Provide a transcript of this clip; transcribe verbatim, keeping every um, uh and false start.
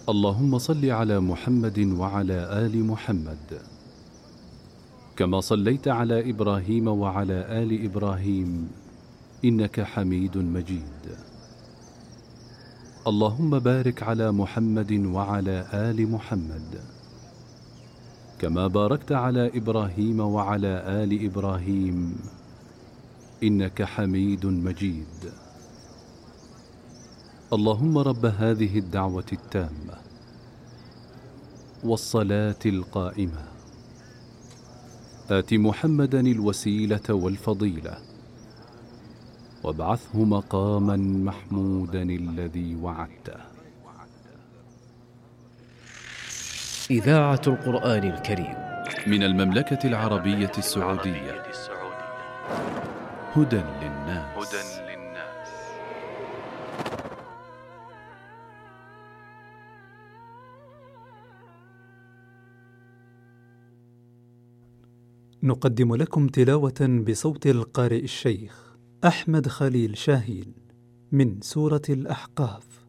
اللهم صل على محمد وعلى آل محمد كما صليت على إبراهيم وعلى آل إبراهيم إنك حميد مجيد. اللهم بارك على محمد وعلى آل محمد كما باركت على إبراهيم وعلى آل إبراهيم إنك حميد مجيد. اللهم رب هذه الدعوة التامة والصلاة القائمة آت محمدا الوسيلة والفضيلة وابعثه مقاما محمودا الذي وعدته. إذاعة القرآن الكريم من المملكة العربية السعودية. هدى للناس. نقدم لكم تلاوة بصوت القارئ الشيخ أحمد خليل شاهين من سورة الأحقاف.